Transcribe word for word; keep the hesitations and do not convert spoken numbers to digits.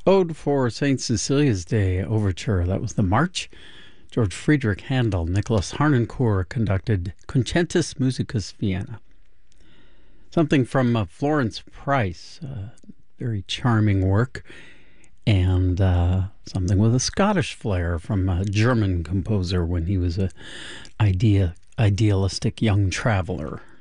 Ode for Saint Cecilia's Day Overture. That was the March. George Friedrich Handel, Nicholas Harnoncourt conducted Concentus Musicus Vienna. Something from uh, Florence Price, uh, very charming work, and uh, something with a Scottish flair from a German composer when he was a idea idealistic young traveler.